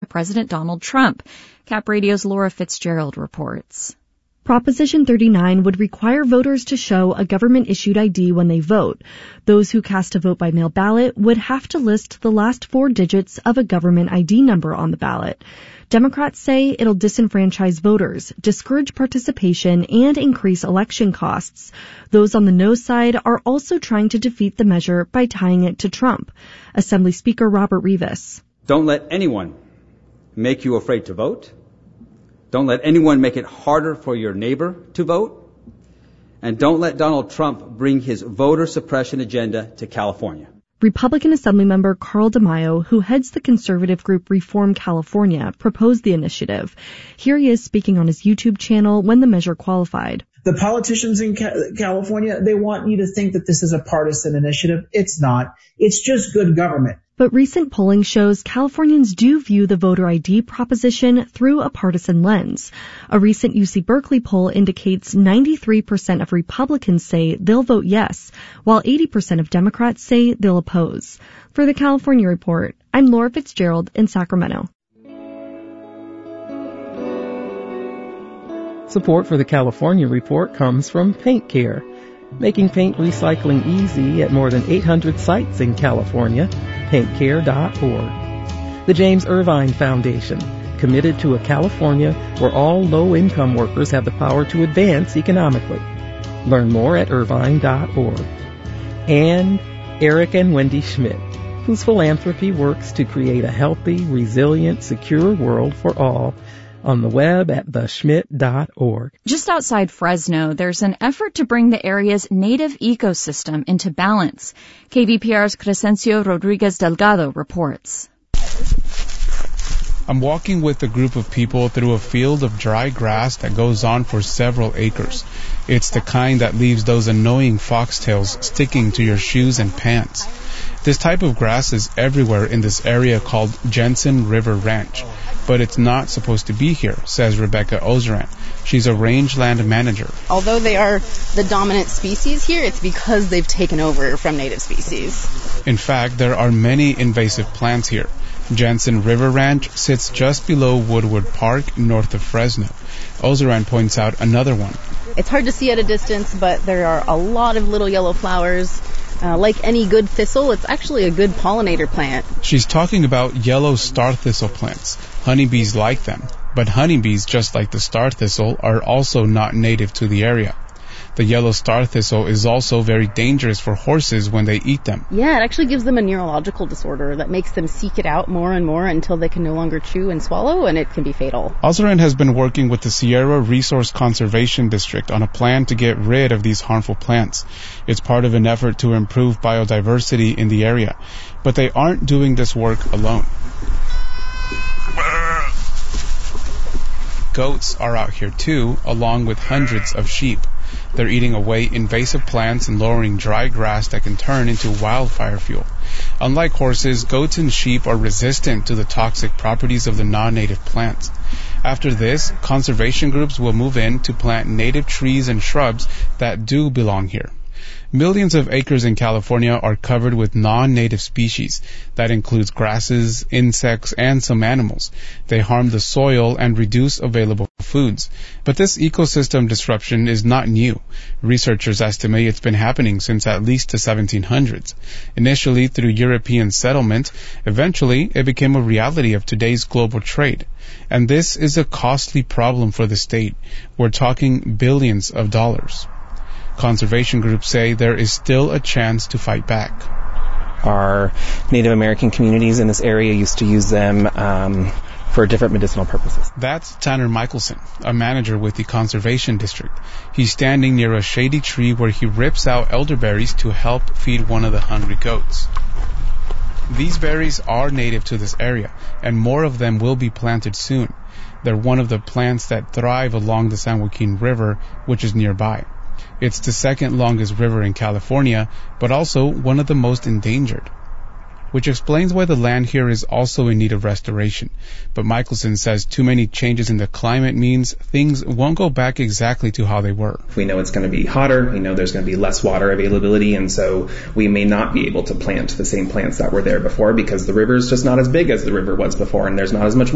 President Donald Trump. Cap Radio's Laura Fitzgerald reports. Proposition 39 would require voters to show a government-issued ID when they vote. Those who cast a vote by mail ballot would have to list the last 4 digits of a government ID number on the ballot. Democrats say it'll disenfranchise voters, discourage participation, and increase election costs. Those on the no side are also trying to defeat the measure by tying it to Trump. Assembly Speaker Robert Rivas. Don't let anyone make you afraid to vote. Don't let anyone make it harder for your neighbor to vote. And don't let Donald Trump bring his voter suppression agenda to California. Republican Assemblymember Carl DeMaio, who heads the conservative group Reform California, proposed the initiative. Here he is speaking on his YouTube channel when the measure qualified. The politicians in California, they want you to think that this is a partisan initiative. It's not. It's just good government. But recent polling shows Californians do view the voter ID proposition through a partisan lens. A recent UC Berkeley poll indicates 93% of Republicans say they'll vote yes, while 80% of Democrats say they'll oppose. For the California Report, I'm Laura Fitzgerald in Sacramento. Support for the California Report comes from Paint Care, making paint recycling easy at more than 800 sites in California. PaintCare.org. The James Irvine Foundation, committed to a California where all low-income workers have the power to advance economically. Learn more at Irvine.org. And Eric and Wendy Schmidt, whose philanthropy works to create a healthy, resilient, secure world for all, on the web at theschmidt.org. Just outside Fresno, there's an effort to bring the area's native ecosystem into balance. KVPR's Crescencio Rodriguez Delgado reports. I'm walking with a group of people through a field of dry grass that goes on for several acres. It's the kind that leaves those annoying foxtails sticking to your shoes and pants. This type of grass is everywhere in this area called Jensen River Ranch, but it's not supposed to be here, says Rebecca Ozeran. She's a rangeland manager. Although they are the dominant species here, it's because they've taken over from native species. In fact, there are many invasive plants here. Jensen River Ranch sits just below Woodward Park, north of Fresno. Ozeran points out another one. It's hard to see at a distance, but there are a lot of little yellow flowers. Like any good thistle, it's actually a good pollinator plant. She's talking about yellow star thistle plants. Honeybees like them, but honeybees, just like the star thistle, are also not native to the area. The yellow star thistle is also very dangerous for horses when they eat them. Yeah, it actually gives them a neurological disorder that makes them seek it out more and more until they can no longer chew and swallow, and it can be fatal. Ozeran has been working with the Sierra Resource Conservation District on a plan to get rid of these harmful plants. It's part of an effort to improve biodiversity in the area. But they aren't doing this work alone. Goats are out here too, along with hundreds of sheep. They're eating away invasive plants and lowering dry grass that can turn into wildfire fuel. Unlike horses, goats and sheep are resistant to the toxic properties of the non-native plants. After this, conservation groups will move in to plant native trees and shrubs that do belong here. Millions of acres in California are covered with non-native species. That includes grasses, insects, and some animals. They harm the soil and reduce available foods. But this ecosystem disruption is not new. Researchers estimate it's been happening since at least the 1700s. Initially through European settlement, eventually it became a reality of today's global trade. And this is a costly problem for the state. We're talking billions of dollars. Conservation groups say there is still a chance to fight back. Our Native American communities in this area used to use them for different medicinal purposes. That's Tanner Michelson, a manager with the Conservation District. He's standing near a shady tree where he rips out elderberries to help feed one of the hungry goats. These berries are native to this area, and more of them will be planted soon. They're one of the plants that thrive along the San Joaquin River, which is nearby. It's the second longest river in California, but also one of the most endangered. Which explains why the land here is also in need of restoration. But Michelson says too many changes in the climate means things won't go back exactly to how they were. We know it's going to be hotter, we know there's going to be less water availability, and so we may not be able to plant the same plants that were there before because the river is just not as big as the river was before and there's not as much